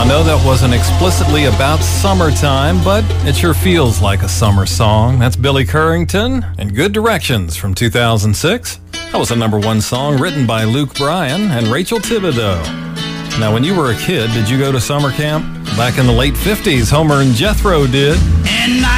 I know that wasn't explicitly about summertime, but it sure feels like a summer song. That's Billy Currington and Good Directions from 2006. That was a #1 song written by Luke Bryan and Rachel Thibodeau. Now, when you were a kid, did you go to summer camp? Back in the late 50s, Homer and Jethro did.